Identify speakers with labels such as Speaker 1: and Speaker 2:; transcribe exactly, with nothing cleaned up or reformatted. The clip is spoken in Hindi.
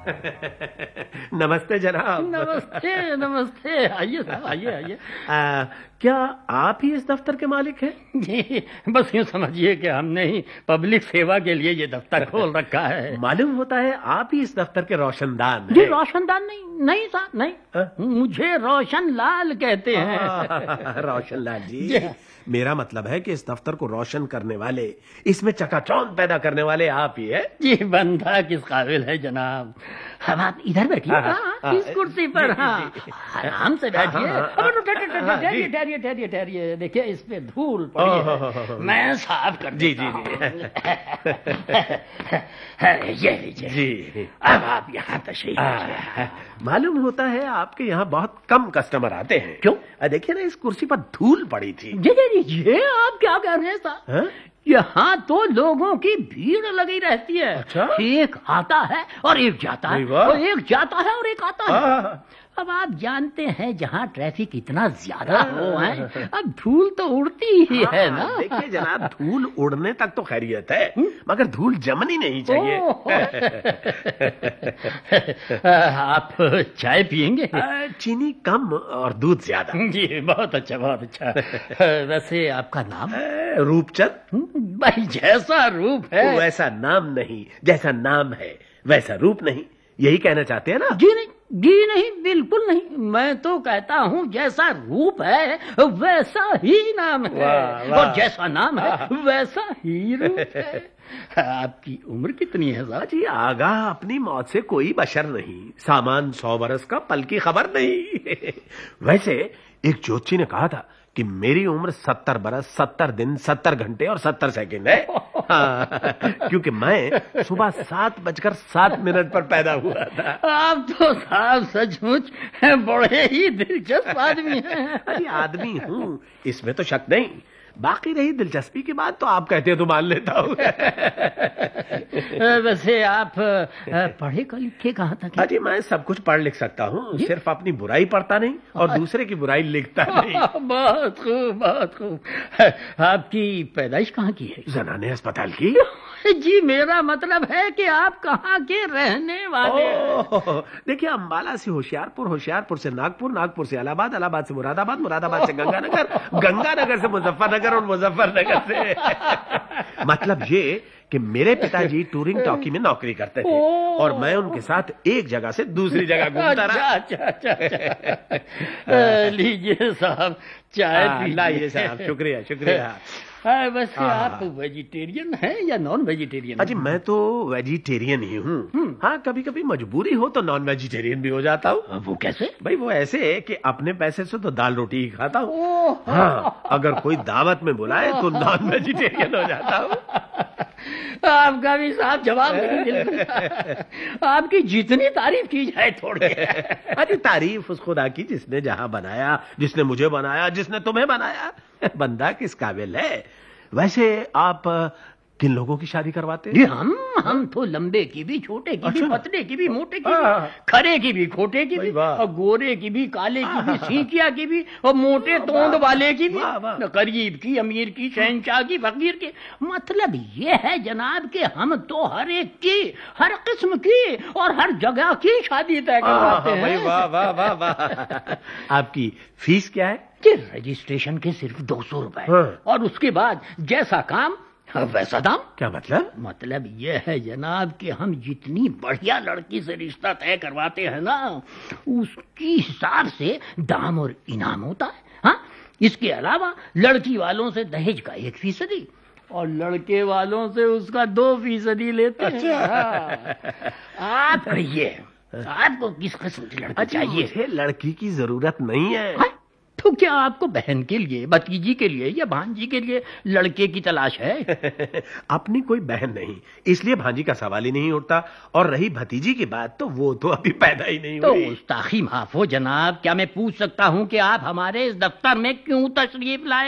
Speaker 1: नमस्ते जनाब।
Speaker 2: नमस्ते नमस्ते, आइए साहब, आइए आइए।
Speaker 1: क्या आप ही इस दफ्तर के मालिक हैं?
Speaker 2: जी, बस यूँ समझिए कि हमने ही पब्लिक सेवा के लिए ये दफ्तर खोल रखा है।
Speaker 1: मालूम होता है आप ही इस दफ्तर के रोशनदान हैं।
Speaker 2: जी रोशनदान नहीं, नहीं साहब नहीं,
Speaker 1: आ?
Speaker 2: मुझे रोशन लाल कहते हैं।
Speaker 1: रोशन लाल जी, मेरा मतलब है कि इस दफ्तर को रोशन करने वाले, इसमें चकाचौंध पैदा करने वाले आप ही है।
Speaker 2: जी बंदा किस काबिल है जनाब। अब आप इधर बैठिए, इस कुर्सी पर। हाँ, आराम से बैठिए। ठहरिए ठहरिए ठहरिए ठहरिए, देखिए इस पे धूल पड़ी है, मैं साफ कर
Speaker 1: जी
Speaker 2: देता
Speaker 1: जी
Speaker 2: हूं। ये लीजिए जी, अब आप यहाँ तशरीफ रखिए।
Speaker 1: मालूम होता है आपके यहाँ बहुत कम कस्टमर आते हैं।
Speaker 2: क्यों?
Speaker 1: देखिए ना, इस कुर्सी पर धूल पड़ी थी।
Speaker 2: जी जी जी, ये आप क्या कह रहे हैं साहब? यहाँ तो लोगों की भीड़ लगी रहती है।
Speaker 1: अच्छा?
Speaker 2: एक आता है और एक जाता है, और एक जाता है और एक आता है। अब आप जानते हैं जहाँ ट्रैफिक इतना ज्यादा हो है, अब धूल तो उड़ती ही है ना।
Speaker 1: देखिए जनाब, धूल उड़ने तक तो खैरियत है, मगर धूल जमनी नहीं चाहिए।
Speaker 2: आप चाय पियेंगे?
Speaker 1: चीनी कम और दूध ज्यादा।
Speaker 2: जी बहुत अच्छा, बहुत अच्छा। वैसे आपका नाम?
Speaker 1: रूपचंद।
Speaker 2: भाई जैसा रूप है
Speaker 1: वैसा नाम नहीं, जैसा नाम है वैसा रूप नहीं, यही कहना चाहते हैं ना?
Speaker 2: जी नहीं, जी नहीं, बिल्कुल नहीं। मैं तो कहता हूँ जैसा रूप है वैसा ही नाम है, वाह, वाह। और जैसा नाम है वैसा ही रूप है। आपकी उम्र कितनी है साहब?
Speaker 1: जी आगाह अपनी मौत से कोई बशर नहीं, सामान सौ बरस का पल की खबर नहीं। वैसे एक ज्योतिषी ने कहा था कि मेरी उम्र सत्तर बरस, सत्तर दिन, सत्तर घंटे और सत्तर सेकंड है। हाँ, क्योंकि मैं सुबह सात बजकर सात मिनट पर पैदा हुआ था।
Speaker 2: आप तो साहब सचमुच बड़े ही दिलचस्प आदमी हैं।
Speaker 1: अरे आदमी हूँ, इसमें तो शक नहीं। बाकी रही दिलचस्पी की बात तो आप कहते हो तो मान लेता हूँ।
Speaker 2: वैसे आप पढ़े का लिखे कहाँ तक?
Speaker 1: अजी मैं सब कुछ पढ़ लिख सकता हूँ, सिर्फ अपनी बुराई पढ़ता नहीं और दूसरे की बुराई लिखता नहीं।
Speaker 2: बहुत खूब, बहुत खूब। आपकी पैदाइश कहाँ की है?
Speaker 1: जनाने अस्पताल की।
Speaker 2: जी मेरा मतलब है कि आप कहाँ के रहने वाले?
Speaker 1: देखिए अम्बाला से होशियारपुर, होशियारपुर से नागपुर, नागपुर से इलाहाबाद, इलाहाबाद से मुरादाबाद, मुरादाबाद से गंगानगर, गंगानगर से मुजफ्फरनगर और मुजफ्फरनगर से। मतलब ये कि मेरे पिताजी टूरिंग टॉकी में नौकरी करते थे और मैं उनके साथ एक जगह से दूसरी जगह घूमता रहा।
Speaker 2: अच्छा अच्छा अच्छा। लीजिए साहब चाय।
Speaker 1: लाइए साहब, शुक्रिया शुक्रिया।
Speaker 2: वैसे आप वेजिटेरियन हैं या नॉन वेजिटेरियन?
Speaker 1: अजी मैं तो वेजिटेरियन ही हूँ। हाँ, कभी कभी मजबूरी हो तो नॉन वेजिटेरियन भी हो जाता हूँ।
Speaker 2: वो कैसे?
Speaker 1: भाई वो ऐसे कि अपने पैसे से तो दाल रोटी ही खाता हूँ। हाँ, अगर कोई दावत में बुलाए तो नॉन वेजिटेरियन हो जाता हूँ।
Speaker 2: आपका भी साहब जवाब नहीं मिलता। आपकी जितनी तारीफ की जाए थोड़ी।
Speaker 1: अरे तारीफ उस खुदा की जिसने जहां बनाया, जिसने मुझे बनाया, जिसने तुम्हें बनाया। बंदा किस काबिल है। वैसे आप किन लोगों की शादी करवाते हैं?
Speaker 2: हम हम तो लंबे की भी, छोटे की
Speaker 1: अच्छा?
Speaker 2: भी, पतले की भी, मोटे की भी, खरे की भी, खोटे की भी, और गोरे की भी, काले की भी, सीकिया की भी, और मोटे तोंद वाले की भी, गरीब की, अमीर की, शहंशाह की, फकीर की। मतलब ये है जनाब कि हम तो हर एक की, हर किस्म की और हर जगह की शादी तय करवाते हैं।
Speaker 1: वाह वाह वाह वाह। आपकी फीस क्या है?
Speaker 2: रजिस्ट्रेशन के सिर्फ दो सौ रुपए, और उसके बाद जैसा काम वैसा दाम।
Speaker 1: क्या मतलब?
Speaker 2: मतलब ये है जनाब कि हम जितनी बढ़िया लड़की से रिश्ता तय करवाते हैं ना, उसकी हिसाब से दाम और इनाम होता है। हाँ, इसके अलावा लड़की वालों से दहेज का एक फीसदी और लड़के वालों से उसका दो फीसदी लेते हैं। अच्छा। आप कहिए आपको किस किस्म की लड़की चाहिए?
Speaker 1: मुझे लड़की की जरूरत नहीं है।
Speaker 2: हाँ? तो क्या आपको बहन के लिए, भतीजी के लिए या भांजी के लिए लड़के की तलाश है?
Speaker 1: अपनी कोई बहन नहीं, इसलिए भांजी का सवाल ही नहीं उठता। और रही भतीजी की बात तो वो तो अभी पैदा ही नहीं हुई।
Speaker 2: तो गुस्ताखी माफ हो जनाब, क्या मैं पूछ सकता हूँ कि आप हमारे इस दफ्तर में क्यों तशरीफ लाए?